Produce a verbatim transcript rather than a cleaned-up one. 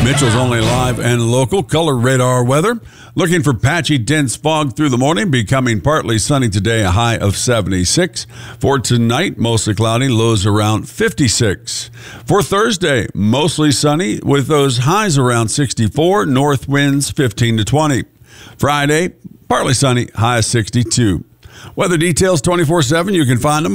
Mitchell's Only Live and Local Color Radar weather. Looking for patchy, dense fog through the morning, becoming partly sunny today, a high of seventy-six. For tonight, mostly cloudy, lows around fifty-six. For Thursday, mostly sunny with those highs around sixty-four, north winds fifteen to twenty. Friday, partly sunny, high of sixty-two. Weather details twenty-four seven, you can find them